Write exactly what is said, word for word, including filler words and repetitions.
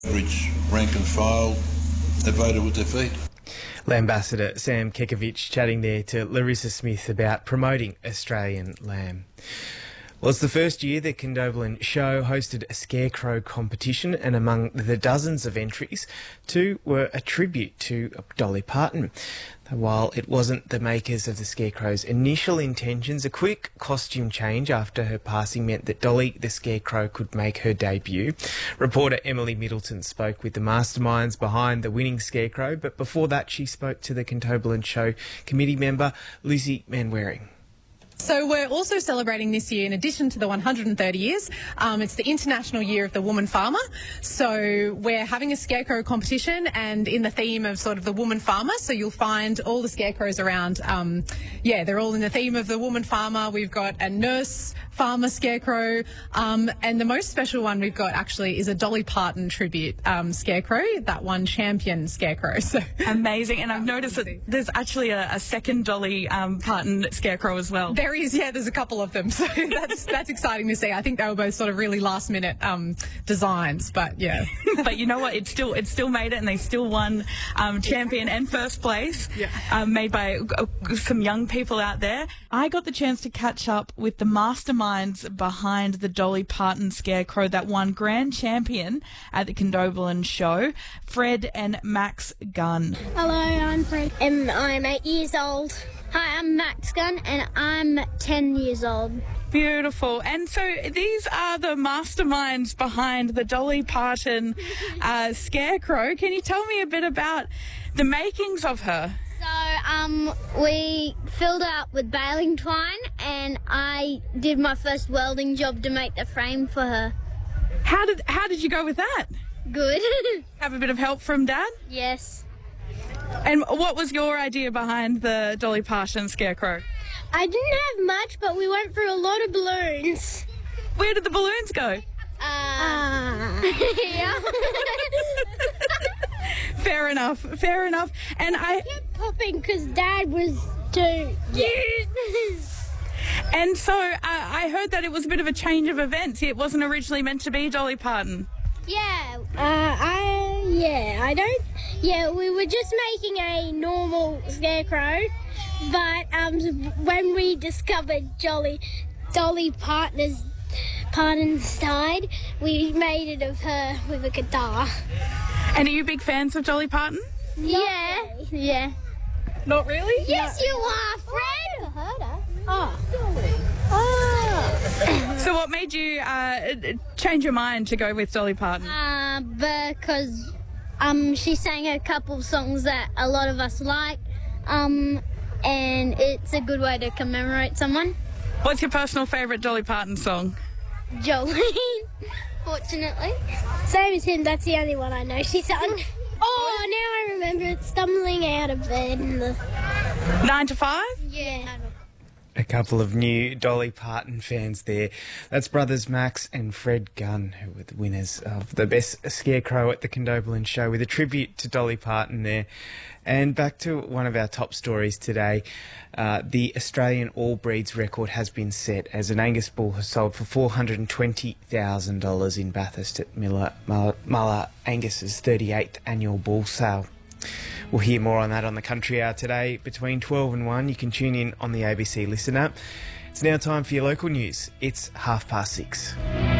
Which rank and file have voted with their feet. Lambassador Sam Kekovich chatting there to Larissa Smith about promoting Australian lamb. Well, it's the first year the Condobolin Show hosted a scarecrow competition, and among the dozens of entries, two were a tribute to Dolly Parton. While it wasn't the makers of the Scarecrow's initial intentions, a quick costume change after her passing meant that Dolly the Scarecrow could make her debut. Reporter Emily Middleton spoke with the masterminds behind the winning Scarecrow, but before that she spoke to the Condobolin Show committee member Lucy Manwaring. So we're also celebrating this year, in addition to the one hundred thirty years, um, it's the International Year of the Woman Farmer. So we're having a scarecrow competition, and in the theme of sort of the woman farmer. So you'll find all the scarecrows around. Um, yeah, they're all in the theme of the woman farmer. We've got a nurse farmer scarecrow, um, and the most special one we've got actually is a Dolly Parton tribute um, scarecrow, that one champion scarecrow. So amazing, and I've noticed that there's actually a, a second Dolly um, Parton scarecrow as well. There is, yeah, there's a couple of them, so that's that's exciting to see. I think they were both sort of really last minute um, designs, but yeah. But you know what? It still it still made it, and they still won um, champion and first place, yeah. um, made by uh, some young people out there. I got the chance to catch up with the masterminds behind the Dolly Parton Scarecrow that won grand champion at the Condobolin Show, Fred and Max Gunn. Hello, I'm Fred, and I'm eight years old. Hi, I'm Max Gunn, and I'm ten years old. Beautiful. And so these are the masterminds behind the Dolly Parton uh, Scarecrow. Can you tell me a bit about the makings of her? So, um, we filled it up with baling twine, and I did my first welding job to make the frame for her. How did how did you go with that? Good. Have a bit of help from Dad? Yes. And what was your idea behind the Dolly Parton Scarecrow? I didn't have much, but we went through a lot of balloons. Where did the balloons go? Uh, uh yeah. Fair enough, fair enough. And I, I kept popping because Dad was too. Yes. And so uh, I heard that it was a bit of a change of events. It wasn't originally meant to be Dolly Parton. Yeah. Uh, I yeah. I don't. Yeah, we were just making a normal scarecrow, but um, when we discovered Jolly, Dolly Parton's Parton's side, we made it of her with a guitar. And are you big fans of Dolly Parton? Yeah. Yeah. Not really? Yes, you are, Fred. I've never heard her. Oh. Oh. So what made you uh, change your mind to go with Dolly Parton? Uh, because um, she sang a couple of songs that a lot of us like, um, and it's a good way to commemorate someone. What's your personal favourite Dolly Parton song? Jolene, fortunately. Same as him, that's the only one I know she sung. Oh, now I remember it, Stumbling Out of Bed. In the... Nine to five? Yeah. A couple of new Dolly Parton fans there. That's brothers Max and Fred Gunn, who were the winners of the Best Scarecrow at the Condobolin Show, with a tribute to Dolly Parton there. And back to one of our top stories today. Uh, the Australian All Breeds record has been set as an Angus bull has sold for four hundred twenty thousand dollars in Bathurst at Miller, Muller, Muller Angus's thirty-eighth annual bull sale. We'll hear more on that on the Country Hour today between twelve and one. You can tune in on the A B C Listen app. It's now time for your local news. It's half past six.